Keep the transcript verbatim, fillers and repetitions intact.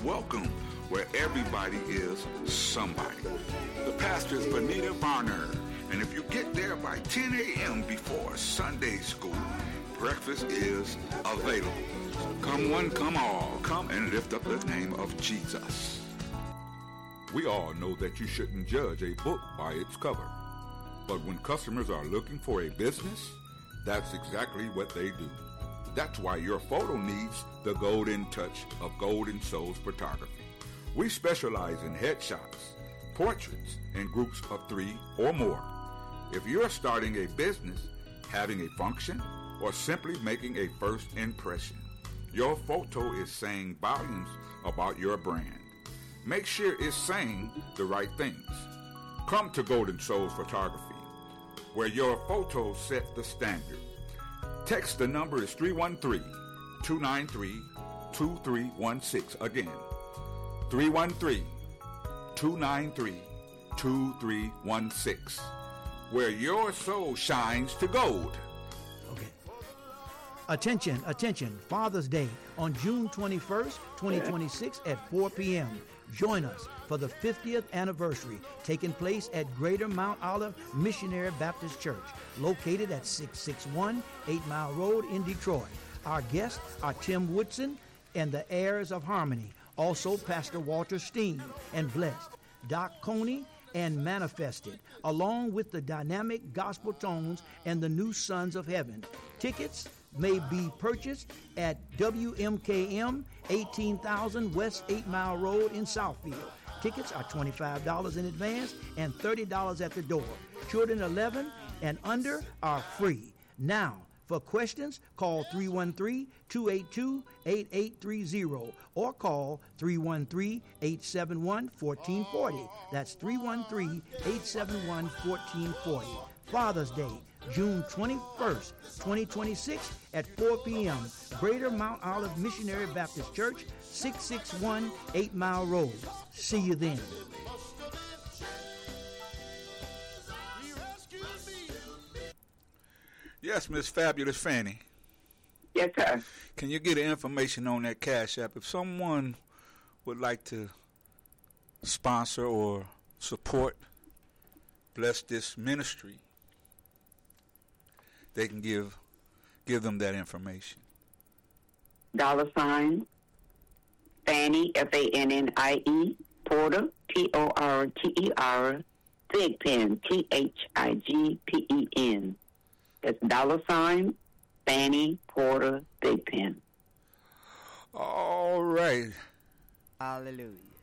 welcome where everybody is somebody. The pastor is Benita Varner, and if you get there by ten a.m. before Sunday school, breakfast is available. Come one, come all, come and lift up the name of Jesus. We all know that you shouldn't judge a book by its cover. But when customers are looking for a business, that's exactly what they do. That's why your photo needs the golden touch of Golden Souls Photography. We specialize in headshots, portraits, and groups of three or more. If you're starting a business, having a function, or simply making a first impression, your photo is saying volumes about your brand. Make sure it's saying the right things. Come to Golden Souls Photography, where your photos set the standard. Text the number is three one three, two nine three, two three one six. Again, three one three, two nine three, two three one six, where your soul shines to gold. Okay. Attention, attention, Father's Day on June twenty-first, twenty twenty-six at four p.m. Join us for the fiftieth anniversary taking place at Greater Mount Olive Missionary Baptist Church, located at six sixty-one eight Mile Road in Detroit. Our guests are Tim Woodson and the Heirs of Harmony, also Pastor Walter Steen and Blessed, Doc Coney, and Manifested, along with the dynamic gospel tones and the new Sons of Heaven. Tickets may be purchased at W M K M, eighteen thousand West eight Mile Road in Southfield. Tickets are twenty-five dollars in advance and thirty dollars at the door. Children eleven and under are free. Now, for questions, call three one three, two eight two, eight eight three zero or call three one three, eight seven one, one four four zero. That's three one three, eight seven one, one four four zero. Father's Day, June twenty-first, twenty twenty-six at four p.m. Greater Mount Olive Missionary Baptist Church, six sixty-one eight Mile Road. See you then. Yes, Miss Fabulous Fanny. Yes, sir. Can you get information on that Cash App? If someone would like to sponsor or support Bless This Ministry, they can give give them that information. Dollar sign Fannie, F A N N I E, Porter, P O R T E R, Thigpen, T H I G P E N. That's dollar sign Fannie Porter Thigpen. All right. Hallelujah.